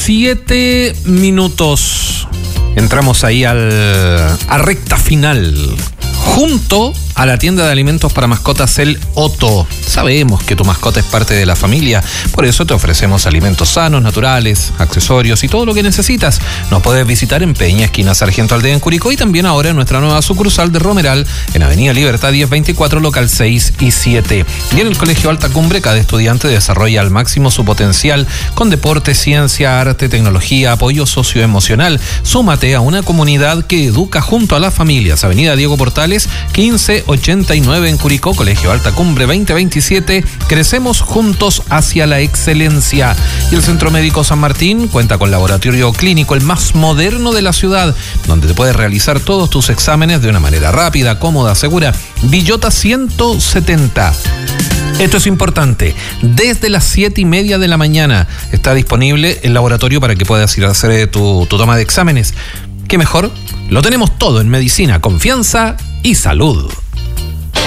7 minutos. Entramos ahí a recta final. Junto a la tienda de alimentos para mascotas El Otto. Sabemos que tu mascota es parte de la familia, por eso te ofrecemos alimentos sanos, naturales, accesorios y todo lo que necesitas. Nos puedes visitar en Peña, esquina Sargento Aldea en Curicó, y también ahora en nuestra nueva sucursal de Romeral, en Avenida Libertad 1024, local 6 y 7. Y en el Colegio Alta Cumbre, cada estudiante desarrolla al máximo su potencial con deporte, ciencia, arte, tecnología, apoyo socioemocional. Súmate a una comunidad que educa junto a las familias. Avenida Diego Portales 1589 en Curicó, Colegio Alta Cumbre 2027. Crecemos juntos hacia la excelencia. Y el Centro Médico San Martín cuenta con laboratorio clínico, el más moderno de la ciudad, donde te puedes realizar todos tus exámenes de una manera rápida, cómoda, segura. Villota 170. Esto es importante. Desde las 7:30 de la mañana está disponible el laboratorio para que puedas ir a hacer tu toma de exámenes. ¿Qué mejor? Lo tenemos todo en medicina, confianza y salud.